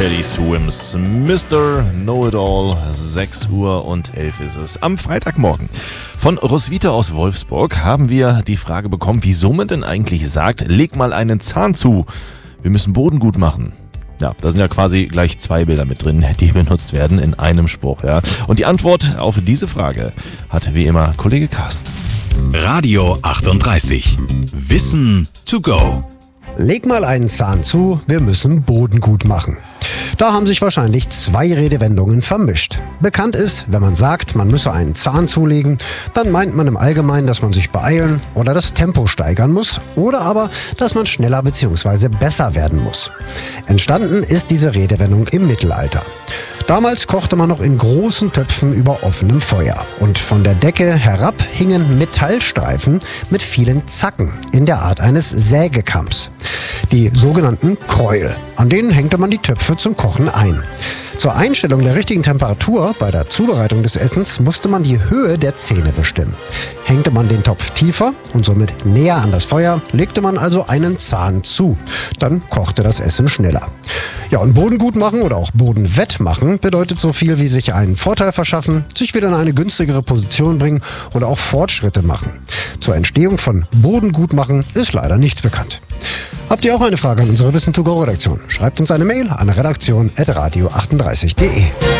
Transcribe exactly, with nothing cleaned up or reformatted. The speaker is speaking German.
Teddy Swims, Mister Know-It-All, sechs Uhr und elf ist es. Am Freitagmorgen von Roswitha aus Wolfsburg haben wir die Frage bekommen, wieso man denn eigentlich sagt, leg mal einen Zahn zu, wir müssen Boden gut machen. Ja, da sind ja quasi gleich zwei Bilder mit drin, die benutzt werden in einem Spruch. Ja. Und die Antwort auf diese Frage hatte wie immer Kollege Carsten. Radio achtunddreißig. Wissen to go. Leg mal einen Zahn zu, wir müssen Boden gut machen. Da haben sich wahrscheinlich zwei Redewendungen vermischt. Bekannt ist, wenn man sagt, man müsse einen Zahn zulegen, dann meint man im Allgemeinen, dass man sich beeilen oder das Tempo steigern muss oder aber, dass man schneller bzw. besser werden muss. Entstanden ist diese Redewendung im Mittelalter. Damals kochte man noch in großen Töpfen über offenem Feuer und von der Decke herab hingen Metallstreifen mit vielen Zacken in der Art eines Sägekamms. Die sogenannten Kräuel. An denen hängte man die Töpfe zum Kochen ein. Zur Einstellung der richtigen Temperatur bei der Zubereitung des Essens musste man die Höhe der Zähne bestimmen. Hängte man den Topf tiefer und somit näher an das Feuer, legte man also einen Zahn zu. Dann kochte das Essen schneller. Ja, und Boden gut machen oder auch Boden wettmachen bedeutet so viel wie sich einen Vorteil verschaffen, sich wieder in eine günstigere Position bringen oder auch Fortschritte machen. Zur Entstehung von Boden gut machen ist leider nichts bekannt. Habt ihr auch eine Frage an unsere Wissen to go Redaktion? Schreibt uns eine Mail an redaktion at radio achtunddreißig punkt de.